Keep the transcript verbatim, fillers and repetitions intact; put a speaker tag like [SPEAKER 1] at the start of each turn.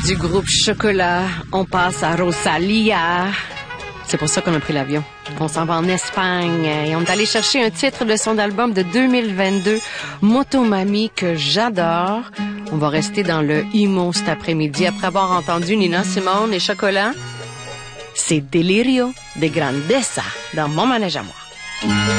[SPEAKER 1] Du groupe Chocolat, on passe à Rosalia. C'est pour ça qu'on a pris l'avion. On s'en va en Espagne et on est allé chercher un titre de son album de deux mille vingt-deux, Motomami, que j'adore. On va rester dans le emo cet après-midi après avoir entendu Nina Simone et Chocolat. C'est Delirio de Grandeza dans Mon Manège à moi.